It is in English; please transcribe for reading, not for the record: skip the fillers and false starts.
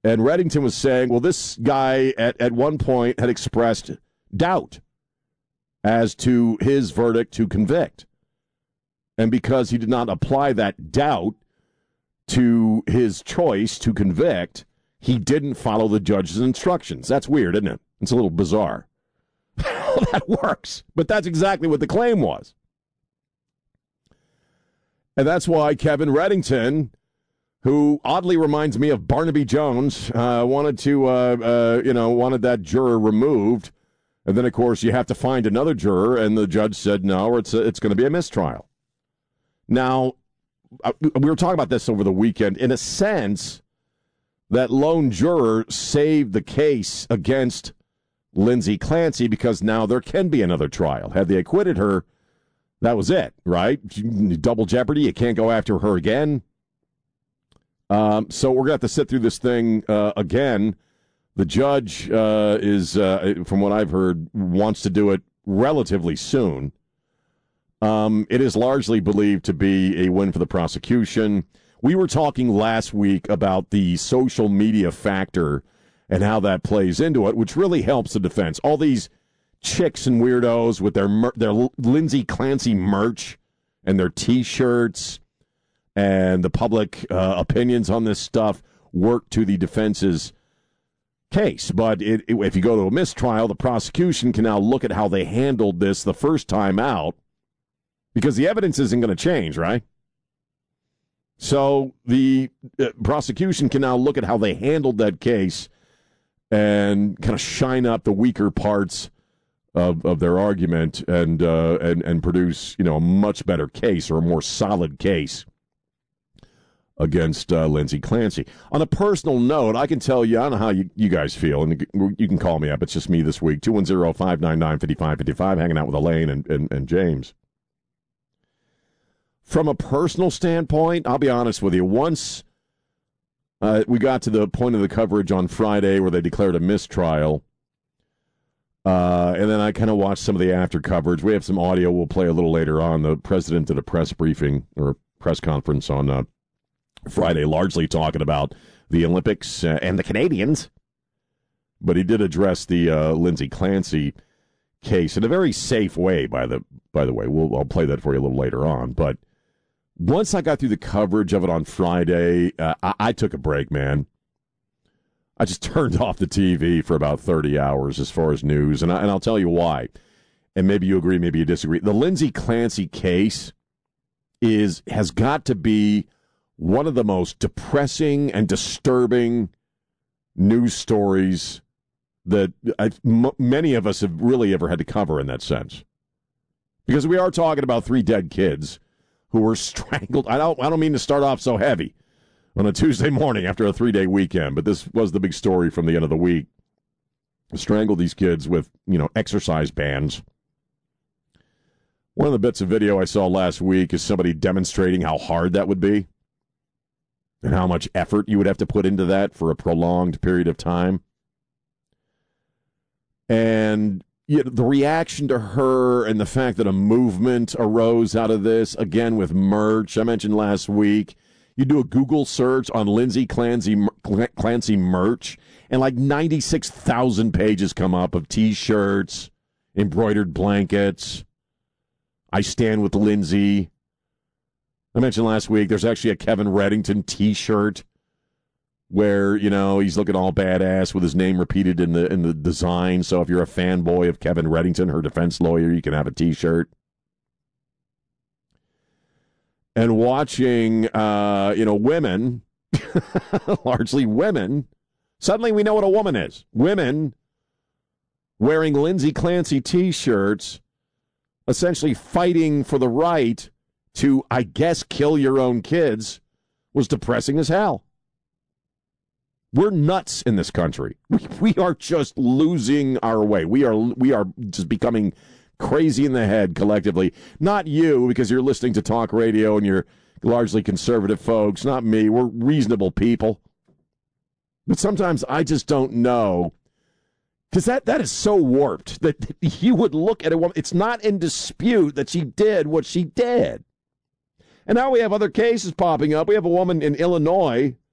And Reddington was saying, well, this guy at one point had expressed doubt as to his verdict to convict. And because he did not apply that doubt to his choice to convict, he didn't follow the judge's instructions. That's weird, isn't it? It's a little bizarre. That works. But that's exactly what the claim was. And that's why Kevin Reddington, who oddly reminds me of Barnaby Jones, wanted that juror removed. And then, of course, you have to find another juror, and the judge said no, or it's going to be a mistrial. Now, we were talking about this over the weekend. In a sense, that lone juror saved the case against Lindsay Clancy because now there can be another trial. Had they acquitted her, that was it, right? Double jeopardy, you can't go after her again. So we're going to have to sit through this thing again. The judge is, from what I've heard, wants to do it relatively soon. It is largely believed to be a win for the prosecution. We were talking last week about the social media factor and how that plays into it, which really helps the defense. All these chicks and weirdos with their Lindsay Clancy merch and their T-shirts and the public opinions on this stuff work to the defense's case. But if you go to a mistrial, the prosecution can now look at how they handled this the first time out because the evidence isn't going to change, right? So the prosecution can now look at how they handled that case and kind of shine up the weaker parts of their argument and produce, a much better case or a more solid case against Lindsay Clancy. On a personal note, I can tell you, I don't know how you guys feel, and you can call me up. It's just me this week, 210-599-5555, hanging out with Elaine and James. From a personal standpoint, I'll be honest with you, once we got to the point of the coverage on Friday where they declared a mistrial, and then I kind of watched some of the after coverage. We have some audio we'll play a little later on. The president did a press briefing or press conference on Friday, largely talking about the Olympics and the Canadians. But he did address the Lindsay Clancy case in a very safe way, by the way. I'll play that for you a little later on. But once I got through the coverage of it on Friday, I took a break, man. I just turned off the TV for about 30 hours as far as news, and I'll tell you why. And maybe you agree, maybe you disagree. The Lindsay Clancy case has got to be one of the most depressing and disturbing news stories that many of us have really ever had to cover in that sense. Because we are talking about 3 dead kids who were strangled. I don't mean to start off so heavy on a Tuesday morning after a 3-day weekend, but this was the big story from the end of the week. Strangled these kids with, exercise bands. One of the bits of video I saw last week is somebody demonstrating how hard that would be and how much effort you would have to put into that for a prolonged period of time. And the reaction to her and the fact that a movement arose out of this, again with merch. I mentioned last week, you do a Google search on Lindsay Clancy merch, and like 96,000 pages come up of T-shirts, embroidered blankets. I stand with Lindsay. I mentioned last week there's actually a Kevin Reddington T-shirt where, he's looking all badass with his name repeated in the design. So if you're a fanboy of Kevin Reddington, her defense lawyer, you can have a T-shirt. And watching, women, largely women, suddenly we know what a woman is. Women wearing Lindsay Clancy T-shirts, essentially fighting for the right to, I guess, kill your own kids, was depressing as hell. We're nuts in this country. We are just losing our way. We are just becoming crazy in the head collectively. Not you, because you're listening to talk radio and you're largely conservative folks. Not me. We're reasonable people. But sometimes I just don't know, because that is so warped that you would look at a woman. It's not in dispute that she did what she did. And now we have other cases popping up. We have a woman in Illinois